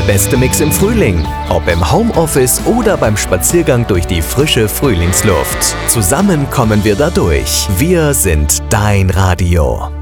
Der beste Mix im Frühling. Ob im Homeoffice oder beim Spaziergang durch die frische Frühlingsluft. Zusammen kommen wir da durch. Wir sind dein Radio.